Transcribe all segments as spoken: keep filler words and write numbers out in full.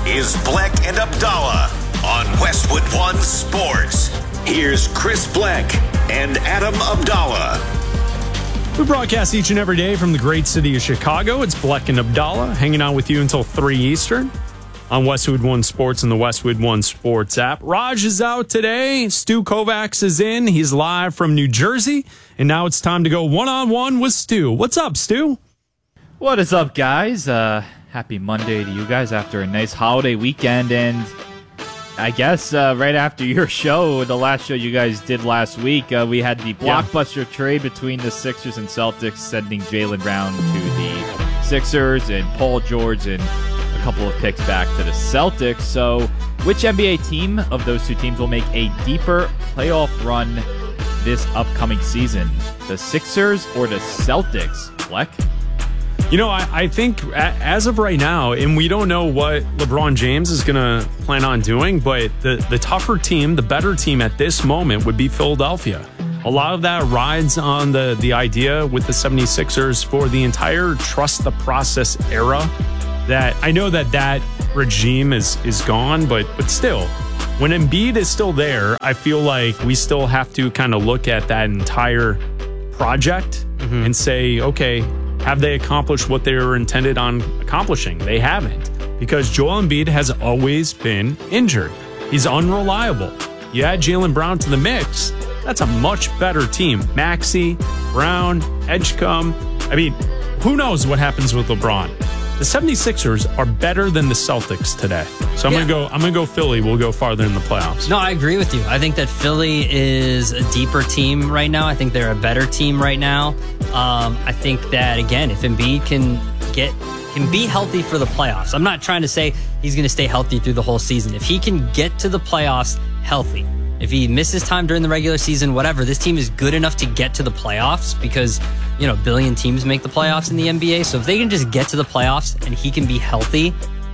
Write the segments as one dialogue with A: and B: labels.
A: is Bleck and Abdallah on Westwood One Sports. Here's Chris Bleck and Adam Abdallah.
B: We broadcast each and every day from the great city of Chicago. It's Bleck and Abdallah hanging out with you until three Eastern on Westwood One Sports and the Westwood One Sports app. Raj is out today. Stu Kovacs is in. He's live from New Jersey. And now it's time to go one-on-one with Stu. What's up, Stu?
C: What is up, guys? Uh, happy Monday to you guys after a nice holiday weekend. And I guess uh, right after your show, the last show you guys did last week, uh, we had the blockbuster yeah. trade between the Sixers and Celtics, sending Jaylen Brown to the Sixers and Paul George and a couple of picks back to the Celtics. So which N B A team of those two teams will make a deeper playoff run this upcoming season? The Sixers or the Celtics, Bleck?
B: You know, I, I think as of right now, and we don't know what LeBron James is going to plan on doing, but the, the tougher team, the better team at this moment would be Philadelphia. A lot of that rides on the, the idea with the seventy-sixers for the entire trust the process era. That I know that that regime is, is gone, but but still, when Embiid is still there, I feel like we still have to kind of look at that entire project mm-hmm. and say, okay, have they accomplished what they were intended on accomplishing? They haven't, because Joel Embiid has always been injured. He's unreliable. You add Jaylen Brown to the mix, that's a much better team. Maxey, Brown, Edgecombe. I mean, who knows what happens with LeBron? The seventy-sixers are better than the Celtics today. So I'm yeah. gonna go I'm gonna go Philly. We'll go farther in the playoffs.
D: No, I agree with you. I think that Philly is a deeper team right now. I think they're a better team right now. Um, I think that, again, if Embiid can get can be healthy for the playoffs. I'm not trying to say he's gonna stay healthy through the whole season. If he can get to the playoffs healthy, if he misses time during the regular season, whatever, this team is good enough to get to the playoffs because, you know, a billion teams make the playoffs in the N B A. So if they can just get to the playoffs and he can be healthy,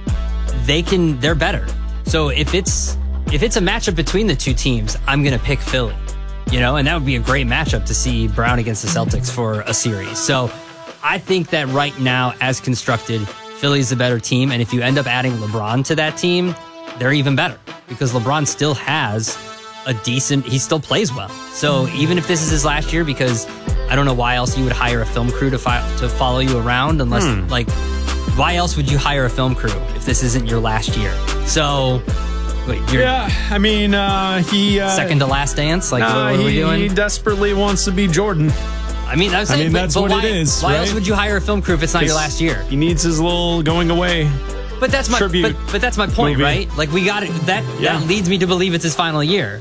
D: they can, they're better. So if it's, if it's a matchup between the two teams, I'm going to pick Philly, you know, and that would be a great matchup to see Brown against the Celtics for a series. So I think that right now, as constructed, Philly's the better team. And if you end up adding LeBron to that team, they're even better because LeBron still has a decent, he still plays well. So even if this is his last year, because I don't know why else you would hire a film crew to fi- to follow you around unless hmm. like, why else would you hire a film crew if this isn't your last year? So, wait, you're
B: yeah, I mean, uh, he uh,
D: second to last dance. Like,
B: nah,
D: what, what are we
B: he,
D: doing?
B: He desperately wants to be Jordan.
D: I mean, I, was saying,
B: I mean
D: but,
B: that's
D: but
B: what
D: why,
B: it is.
D: Why
B: right?
D: else would you hire a film crew if it's not your last year?
B: He needs his little going away.
D: But that's my but, but that's my point,
B: movie.
D: right? Like we got it. That
B: yeah.
D: that leads me to believe it's his final year.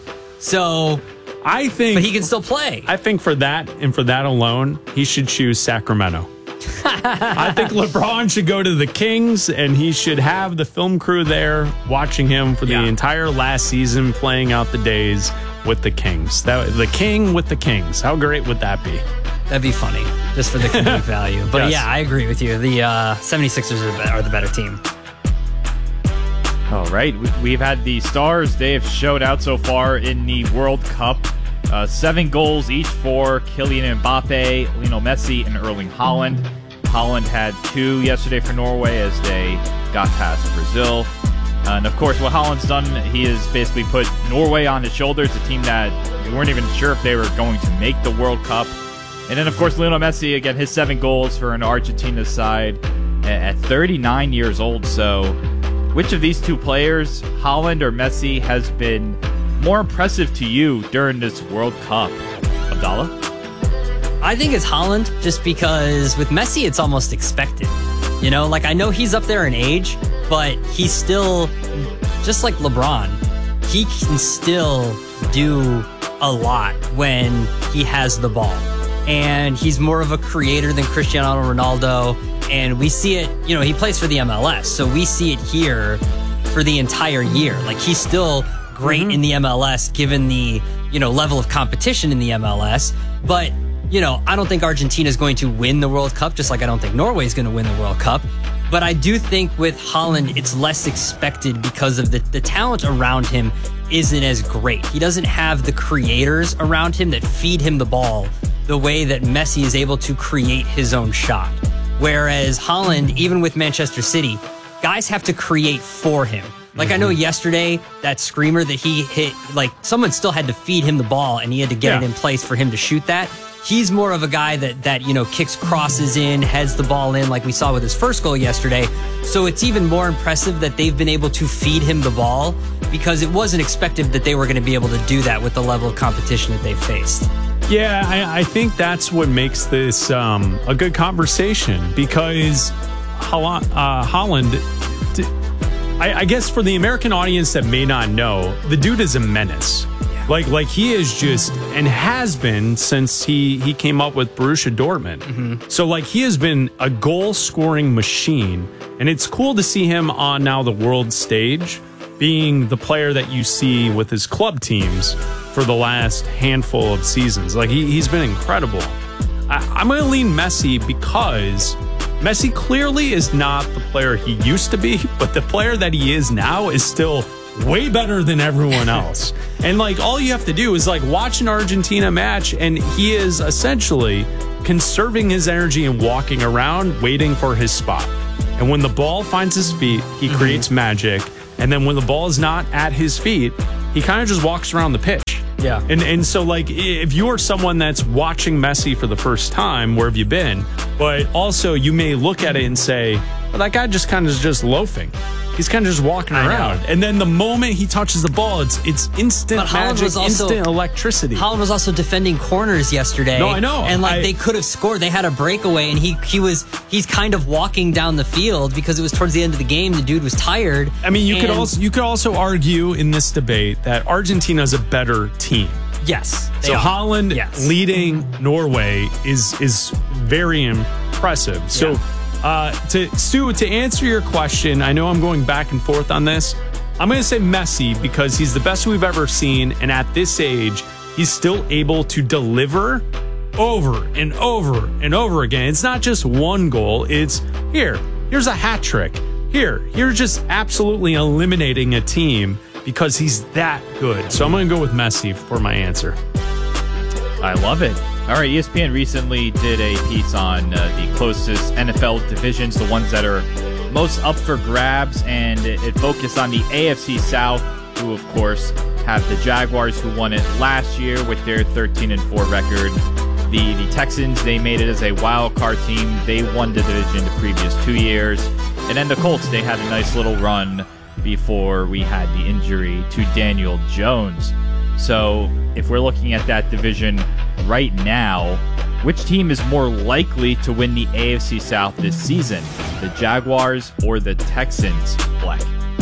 D: So
B: I think,
D: but he can still play.
B: I think for that and for that alone, he should choose Sacramento. I think LeBron should go to the Kings, and he should have the film crew there watching him for the yeah. entire last season, playing out the days with the Kings. That the King with the Kings. How great would that be?
D: That'd be funny, just for the comedic value. But
B: yes.
D: yeah, I agree with you. The uh, seventy-sixers are, be- are the better team.
C: All right, we've had the Stars. They have showed out so far in the World Cup. Uh, seven goals each for Kylian Mbappe, Lionel Messi, and Erling Haaland. Haaland had two yesterday for Norway as they got past Brazil. Uh, and of course, what Haaland's done, he has basically put Norway on his shoulders, a team that we weren't even sure if they were going to make the World Cup. And then, of course, Lionel Messi, again, his seven goals for an Argentina side at thirty-nine years old. So which of these two players, Haaland or Messi, has been more impressive to you during this World Cup? Abdallah?
D: I think it's Haaland, just because with Messi, it's almost expected. You know, like I know he's up there in age, but he's still, just like LeBron, he can still do a lot when he has the ball. And he's more of a creator than Cristiano Ronaldo. And we see it, you know, he plays for the M L S, so we see it here for the entire year. Like, he's still great mm-hmm. in the M L S, given the, you know, level of competition in the M L S. But, you know, I don't think Argentina is going to win the World Cup, just like I don't think Norway is going to win the World Cup. But I do think with Haaland, it's less expected because of the, the talent around him isn't as great. He doesn't have the creators around him that feed him the ball the way that Messi is able to create his own shot. Whereas Haaland, even with Manchester City, guys have to create for him. Like, I know yesterday, that screamer that he hit, like, someone still had to feed him the ball, and he had to get
B: Yeah.
D: it in place for him to shoot that. He's more of a guy that, that, you know, kicks crosses in, heads the ball in, like we saw with his first goal yesterday. So it's even more impressive that they've been able to feed him the ball, because it wasn't expected that they were going to be able to do that with the level of competition that they've faced.
B: Yeah, I, I think that's what makes this um, a good conversation, because Holland, uh, Holland d- I, I guess for the American audience that may not know, the dude is a menace. Yeah. Like, like he is just, and has been since he, he came up with Borussia Dortmund. Mm-hmm. So, like, he has been a goal-scoring machine, and it's cool to see him on now the world stage, being the player that you see with his club teams for the last handful of seasons. Like, he, he's been incredible. I, I'm going to lean Messi because Messi clearly is not the player he used to be, but the player that he is now is still way better than everyone else. And, like, all you have to do is, like, watch an Argentina match, and he is essentially conserving his energy and walking around, waiting for his spot. And when the ball finds his feet, he mm-hmm. creates magic. And then when the ball is not at his feet, he kind of just walks around the pitch.
D: Yeah.
B: And and so, like, if you are someone that's watching Messi for the first time, where have you been? But also, you may look at it and say, well, that guy just kind of is just loafing. He's kind of just walking
D: I
B: around.
D: know.
B: And then the moment he touches the ball, it's it's instant
D: But Holland
B: magic,
D: was also-
B: instant electricity.
D: Holland was also defending corners yesterday.
B: No, I know.
D: And like
B: I-
D: they could have scored. They had a breakaway, and he he was he's kind of walking down the field because it was towards the end of the game. The dude was tired.
B: I mean, you could
D: and-
B: also you could also argue in this debate that Argentina is a better team.
D: yes. they
B: So
D: are.
B: Holland
D: Yes.
B: leading Norway is is very impressive. So,
D: Yeah.
B: uh, to Stu, to answer your question, I know I'm going back and forth on this. I'm going to say Messi because he's the best we've ever seen, and at this age, he's still able to deliver over and over and over again. It's not just one goal. It's here. Here's a hat trick. Here, you're just absolutely eliminating a team because he's that good. So I'm going to go with Messi for my answer.
C: I love it. All right, E S P N recently did a piece on uh, the closest N F L divisions, the ones that are most up for grabs, and it, it focused on the A F C South, who, of course, have the Jaguars, who won it last year with their thirteen and four record. The, the Texans, they made it as a wild card team. They won the division the previous two years. And then the Colts, they had a nice little run before we had the injury to Daniel Jones. So if we're looking at that division right now, which team is more likely to win the A F C South this season? The Jaguars or the Texans, Black?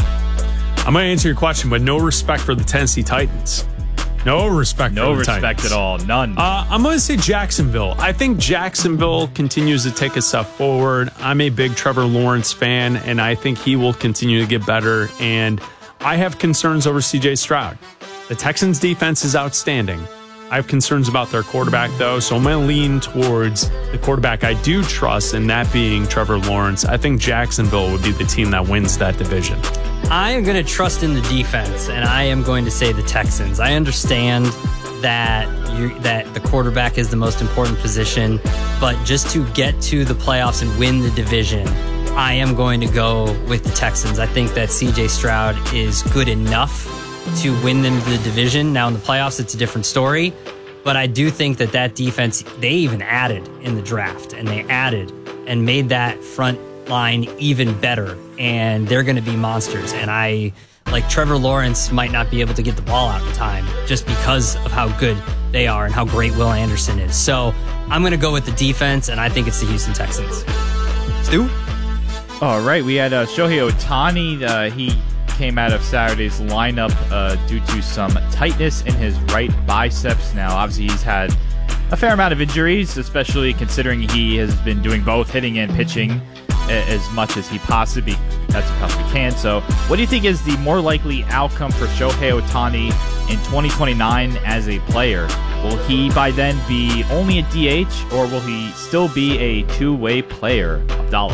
B: I'm going to answer your question, but no respect for the Tennessee Titans. No respect
C: No
B: for the
C: respect
B: Titans.
C: at all. None.
B: Uh, I'm going to say Jacksonville. I think Jacksonville continues to take a step forward. I'm a big Trevor Lawrence fan, and I think he will continue to get better. And I have concerns over C J Stroud. The Texans' defense is outstanding. I have concerns about their quarterback, though, so I'm going to lean towards the quarterback I do trust, and that being Trevor Lawrence. I think Jacksonville would be the team that wins that division.
D: I am going to trust in the defense, and I am going to say the Texans. I understand that you that the quarterback is the most important position, but just to get to the playoffs and win the division, I am going to go with the Texans. I think that C J Stroud is good enough to win them the division. Now in the playoffs, it's a different story, but I do think that that defense, they even added in the draft, and they added and made that front line even better, and they're going to be monsters. And I like Trevor Lawrence might not be able to get the ball out in time just because of how good they are and how great Will Anderson is. So I'm going to go with the defense, and I think it's the Houston Texans. Stu?
C: All right, we had uh, Shohei Ohtani. Uh, he came out of Saturday's lineup uh, due to some tightness in his right biceps. Now, obviously, he's had a fair amount of injuries, especially considering he has been doing both hitting and pitching as much as he possibly as he possibly can. So, what do you think is the more likely outcome for Shohei Ohtani in twenty twenty-nine as a player? Will he by then be only a D H, or will he still be a two-way player? Abdallah.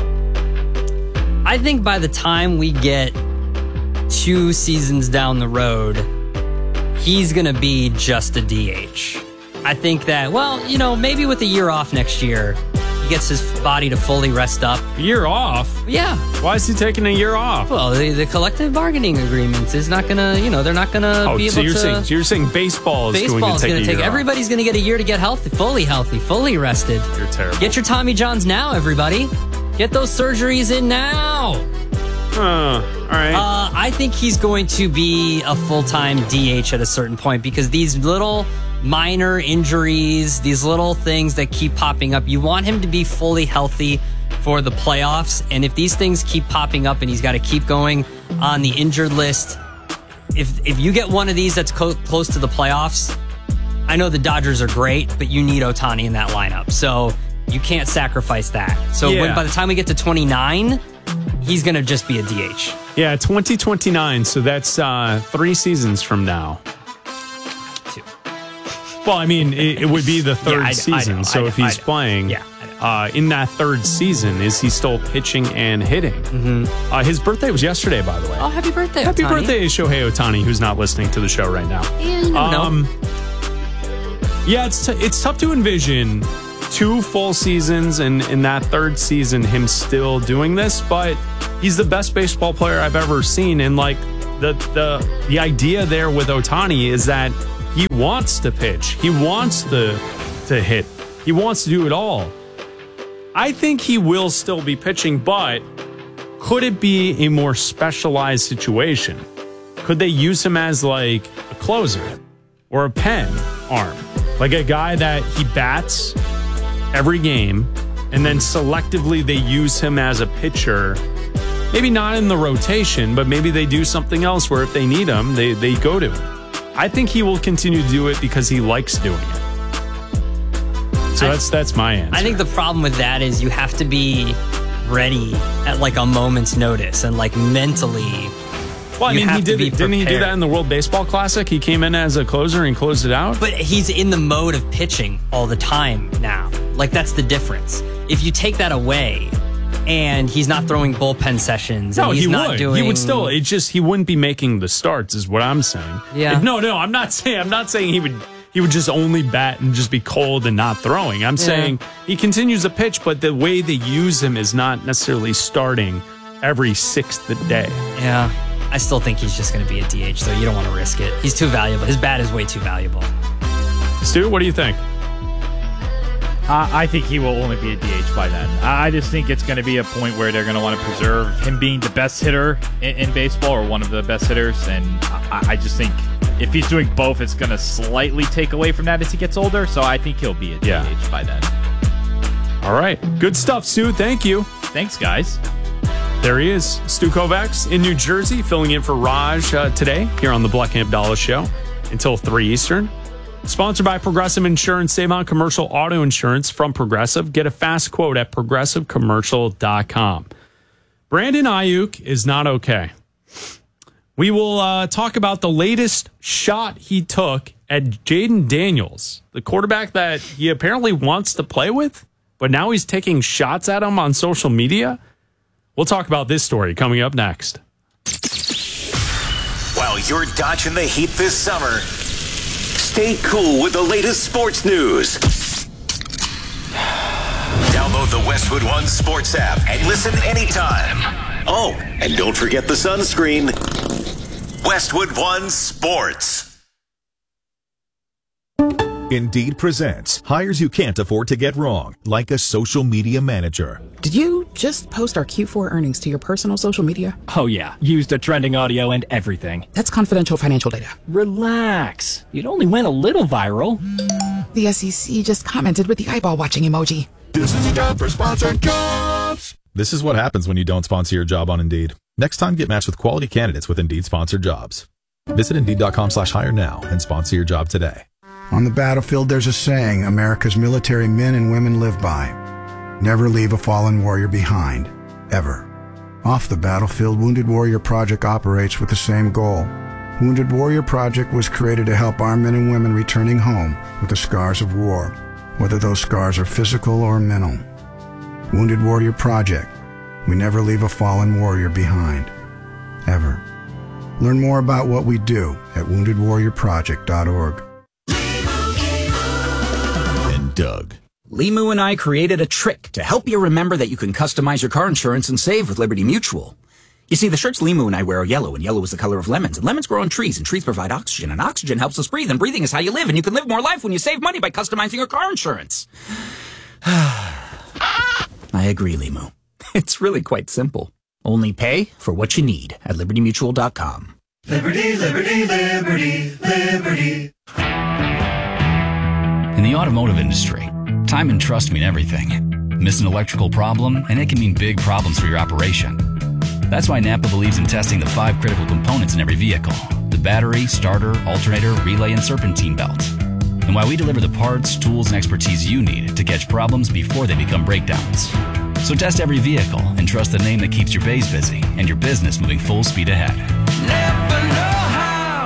D: I think by the time we get two seasons down the road, he's going to be just a D H. I think that, well, you know, maybe with a year off next year, He gets his body to fully rest up.
B: A year off?
D: Yeah.
B: Why is he taking a year off?
D: Well, the, the collective bargaining agreement is not going to, you know, they're not going to
B: oh,
D: be able
B: so you're
D: to.
B: Saying, so you're saying baseball is
D: baseball
B: going to
D: is
B: take
D: going
B: a
D: to take.
B: year
D: Everybody's going to get a year to get healthy, fully healthy, fully rested.
B: You're terrible.
D: Get your Tommy Johns now, everybody. Get those surgeries in now.
B: Uh, all right.
D: Uh, I think he's going to be a full-time D H at a certain point because these little minor injuries, these little things that keep popping up, you want him to be fully healthy for the playoffs. And if these things keep popping up and he's got to keep going on the injured list, if if you get one of these that's co- close to the playoffs, I know the Dodgers are great, but you need Ohtani in that lineup. So you can't sacrifice that. So
B: yeah.
D: when, by the time we get to twenty-nine, he's going to just be a D H.
B: Yeah, twenty twenty-nine, so that's uh, three seasons from now.
D: Two.
B: Well, I mean, it, it would be the third
D: yeah, I,
B: season,
D: I know,
B: so
D: I know,
B: if he's
D: I know.
B: playing
D: Yeah,
B: uh, in that third season, is he still pitching and hitting? Mm-hmm. Uh, his birthday was yesterday, by the way.
D: Oh, happy birthday,
B: Happy
D: Ohtani.
B: birthday, Shohei Ohtani, who's not listening to the show right now.
D: Yeah, you never
B: Um,
D: know.
B: Yeah, it's t- it's tough to envision two full seasons and in that third season him still doing this, but he's the best baseball player I've ever seen. And like the the the idea there with Ohtani is that he wants to pitch, he wants to to hit, he wants to do it all. I think he will still be pitching, but could it be a more specialized situation? Could they use him as like a closer or a pen arm? Like a guy that he bats every game, and then selectively they use him as a pitcher. Maybe not in the rotation, but maybe they do something else where if they need him, they, they go to him. I think he will continue to do it because he likes doing it. So
D: I,
B: that's that's my answer.
D: I think the problem with that is you have to be ready at like a moment's notice and like mentally.
B: Well, I
D: you
B: mean,
D: have
B: he
D: to
B: did
D: be
B: it. Didn't he do
D: prepared.
B: that in the World Baseball Classic? He came in as a closer and closed it out.
D: But he's in the mode of pitching all the time now. Like, that's the difference. If you take that away and he's not throwing bullpen sessions, and
B: No,
D: he's
B: he
D: not
B: would.
D: doing.
B: He would still. It just he wouldn't be making the starts, is what I'm saying.
D: Yeah.
B: No, no, I'm not saying. I'm not saying he would. He would just only bat and just be cold and not throwing. I'm saying he continues to pitch, but the way they use him is not necessarily starting every sixth day.
D: Yeah. I still think he's just going to be a D H, though. You don't want to risk it. He's too valuable. His bat is way too valuable.
B: Stu, what do you think?
C: Uh, I think he will only be a D H by then. I just think it's going to be a point where they're going to want to preserve him being the best hitter in, in baseball or one of the best hitters. And I, I just think if he's doing both, it's going to slightly take away from that as he gets older. So I think he'll be a D H
B: Yeah.
C: by then.
B: All right. Good stuff, Stu. Thank you.
C: Thanks, guys.
B: There he is, Stu Kovacs in New Jersey, filling in for Raj uh, today here on the Black and Abdallah Show until three Eastern. Sponsored by Progressive Insurance. Save on commercial auto insurance from Progressive. Get a fast quote at progressive commercial dot com. Brandon Ayuk is not okay. We will uh, talk about the latest shot he took at Jaden Daniels, the quarterback that he apparently wants to play with, but now he's taking shots at him on social media. We'll talk about this story coming up next.
A: While you're dodging the heat this summer, stay cool with the latest sports news. Download the Westwood One Sports app and listen anytime. Oh, and don't forget the sunscreen. Westwood One Sports.
E: Indeed presents hires you can't afford to get wrong, like a social media manager.
F: Did you just post our Q four earnings to your personal social media?
G: Oh yeah, used a trending audio and everything.
F: That's confidential financial data.
G: Relax. It only went a little viral.
F: The S E C just commented with the eyeball watching emoji.
E: This is a job for sponsored jobs. This is what happens when you don't sponsor your job on Indeed. Next time, get matched with quality candidates with Indeed sponsored jobs. Visit Indeed.com slash hire now and sponsor your job today.
H: On the battlefield, there's a saying America's military men and women live by. Never leave a fallen warrior behind. Ever. Off the battlefield, Wounded Warrior Project operates with the same goal. Wounded Warrior Project was created to help our men and women returning home with the scars of war, whether those scars are physical or mental. Wounded Warrior Project. We never leave a fallen warrior behind. Ever. Learn more about what we do at wounded warrior project dot org.
E: And Doug,
I: Limu and I created a trick to help you remember that you can customize your car insurance and save with Liberty Mutual. You see, the shirts Limu and I wear are yellow, and yellow is the color of lemons, and lemons grow on trees, and trees provide oxygen, and oxygen helps us breathe, and breathing is how you live, and you can live more life when you save money by customizing your car insurance. I agree, Limu. It's really quite simple. Only pay for what you need at liberty mutual dot com.
J: Liberty, liberty, liberty, liberty.
K: In the automotive industry, time and trust mean everything. Miss an electrical problem, and it can mean big problems for your operation. That's why Napa believes in testing the five critical components in every vehicle: the battery, starter, alternator, relay, and serpentine belt. And why we deliver the parts, tools, and expertise you need to catch problems before they become breakdowns. So test every vehicle and trust the name that keeps your bays busy and your business moving full speed ahead.
J: Napa know-how.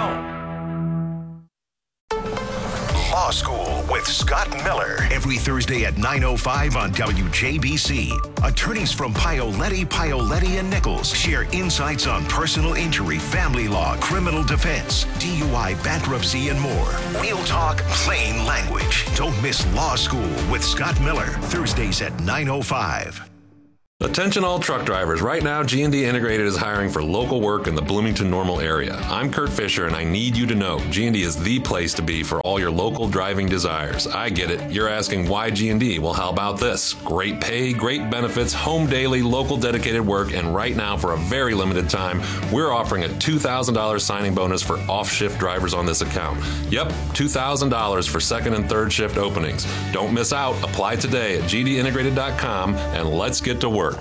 A: Law School with Scott Miller. Every Thursday at nine oh five on W J B C. Attorneys from Paoletti, Paoletti and Nichols share insights on personal injury, family law, criminal defense, D U I, bankruptcy, and more. We'll talk plain language. Don't miss Law School with Scott Miller. Thursdays at nine oh five.
L: Attention all truck drivers. Right now, G and D Integrated is hiring for local work in the Bloomington-Normal area. I'm Kurt Fisher, and I need you to know G and D is the place to be for all your local driving desires. I get it. You're asking why G and D? Well, how about this? Great pay, great benefits, home daily, local dedicated work, and right now, for a very limited time, we're offering a two thousand dollars signing bonus for off-shift drivers on this account. Yep, two thousand dollars for second and third shift openings. Don't miss out. Apply today at g d integrated dot com, and let's get to work.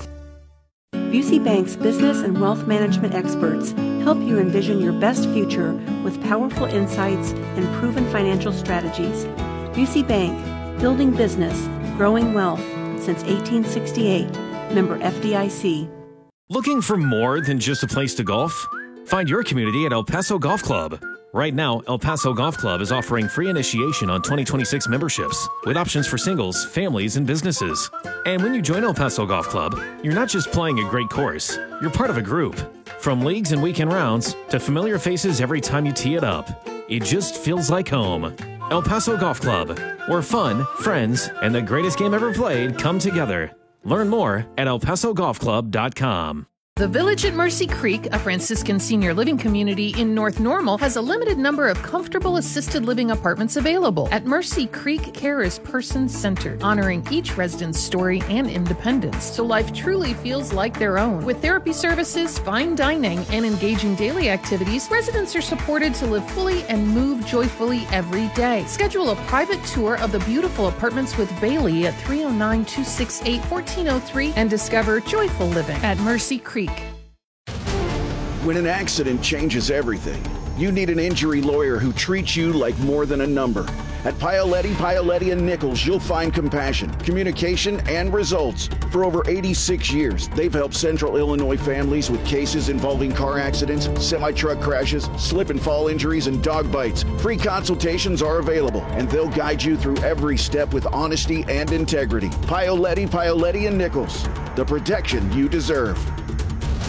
M: Busey Bank's business and wealth management experts help you envision your best future with powerful insights and proven financial strategies. Busey Bank, building business, growing wealth since eighteen sixty-eight. Member F D I C.
N: Looking for more than just a place to golf? Find your community at El Paso Golf Club. Right now, El Paso Golf Club is offering free initiation on twenty twenty-six memberships with options for singles, families, and businesses. And when you join El Paso Golf Club, you're not just playing a great course, you're part of a group. From leagues and weekend rounds to familiar faces every time you tee it up, it just feels like home. El Paso Golf Club, where fun, friends, and the greatest game ever played come together. Learn more at el paso golf club dot com.
O: The Village at Mercy Creek, a Franciscan senior living community in North Normal, has a limited number of comfortable assisted living apartments available. At Mercy Creek, care is person-centered, honoring each resident's story and independence, so life truly feels like their own. With therapy services, fine dining, and engaging daily activities, residents are supported to live fully and move joyfully every day. Schedule a private tour of the beautiful apartments with Bailey at three oh nine, two six eight, one four oh three and discover joyful living at Mercy Creek.
P: When an accident changes everything, you need an injury lawyer who treats you like more than a number. At Paoletti, Paoletti and Nichols, you'll find compassion, communication, and results. For over eighty-six years, they've helped Central Illinois families with cases involving car accidents, semi-truck crashes, slip and fall injuries, and dog bites. Free consultations are available, and they'll guide you through every step with honesty and integrity. Paoletti, Paoletti and Nichols, the protection you deserve.